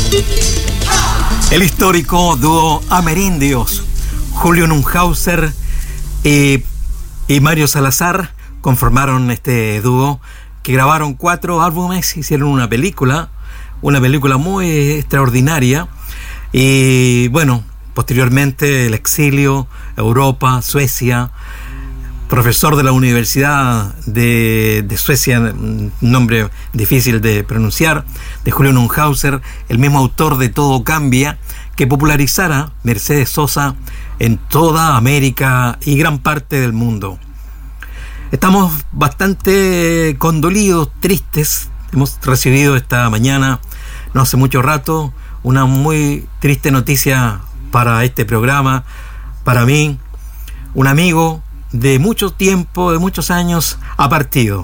El histórico dúo Amerindios, Julio Nunhauser y Mario Salazar conformaron este dúo que grabaron 4 álbumes, hicieron una película muy extraordinaria y bueno, posteriormente el exilio, Europa, Suecia, profesor de la Universidad de Suecia, nombre difícil de pronunciar, de Julio Nunhauser, el mismo autor de Todo Cambia, que popularizara Mercedes Sosa en toda América y gran parte del mundo. Estamos bastante condolidos, tristes. Hemos recibido esta mañana, no hace mucho rato, una muy triste noticia para este programa, para mí. Un amigo de mucho tiempo, de muchos años, ha partido.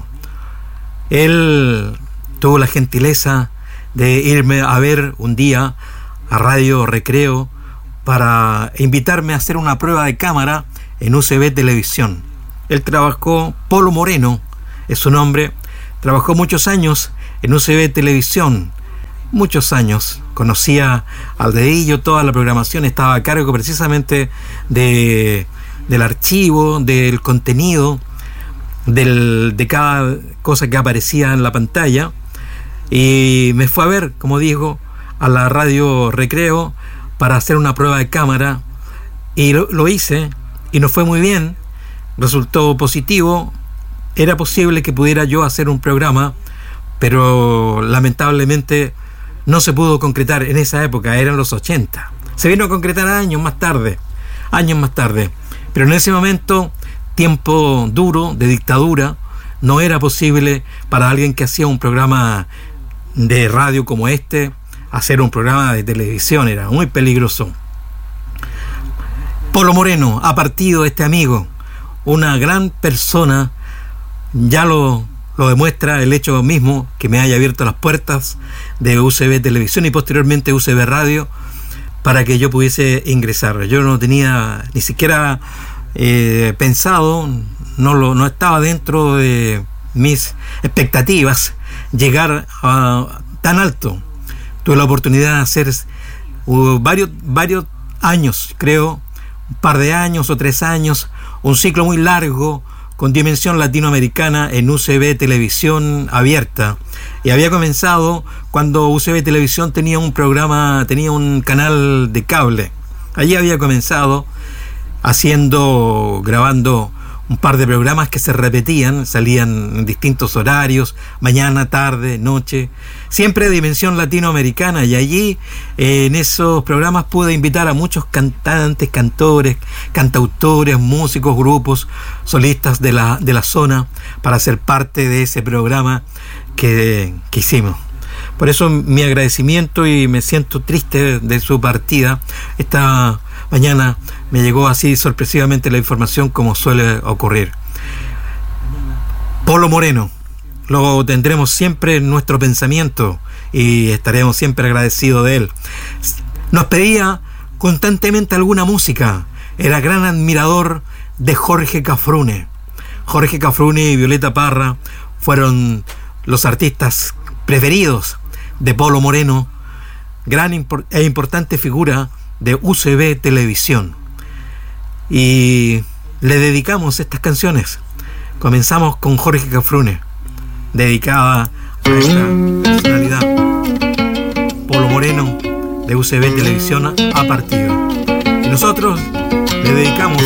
Él tuvo la gentileza de irme a ver un día a Radio Recreo para invitarme a hacer una prueba de cámara en UCB Televisión. Él trabajó, Polo Moreno es su nombre, trabajó muchos años en UCB Televisión, muchos años, conocía al dedillo toda la programación, estaba a cargo precisamente del archivo, del contenido, de cada cosa que aparecía en la pantalla, y me fue a ver, como digo, a la Radio Recreo para hacer una prueba de cámara, y lo hice, y nos fue muy bien, resultó positivo. Era posible que pudiera yo hacer un programa, pero lamentablemente no se pudo concretar en esa época, eran los 80. Se vino a concretar años más tarde, pero en ese momento, tiempo duro, de dictadura, no era posible para alguien que hacía un programa de radio como este, hacer un programa de televisión, era muy peligroso. Polo Moreno, ha partido este amigo, una gran persona, ya lo demuestra el hecho mismo que me haya abierto las puertas de UCB Televisión y posteriormente UCB Radio para que yo pudiese ingresar. Yo no tenía ni siquiera pensado, no estaba dentro de mis expectativas llegar a tan alto. Tuve la oportunidad de hacer varios años, creo, un par de años o 3 años, un ciclo muy largo con dimensión latinoamericana en UCB Televisión abierta, y había comenzado cuando UCB Televisión tenía un canal de cable. Allí había comenzado grabando un par de programas que se repetían, salían en distintos horarios, mañana, tarde, noche, siempre de dimensión latinoamericana, y allí en esos programas pude invitar a muchos cantantes, cantores, cantautores, músicos, grupos, solistas de la zona para ser parte de ese programa que hicimos. Por eso mi agradecimiento, y me siento triste de su partida. Esta mañana me llegó así sorpresivamente la información, como suele ocurrir. Polo Moreno, lo tendremos siempre en nuestro pensamiento y estaremos siempre agradecidos de él. Nos pedía constantemente alguna música, era gran admirador de Jorge Cafrune. Jorge Cafrune y Violeta Parra fueron los artistas preferidos de Polo Moreno, gran e importante figura de UCB Televisión, y le dedicamos estas canciones. Comenzamos con Jorge Cafrune, dedicada a esta personalidad. Polo Moreno de UCB Televisión ha partido, y nosotros le dedicamos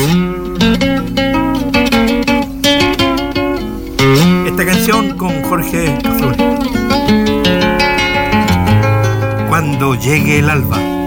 esta canción con Jorge Cafrune. Cuando llegue el alba.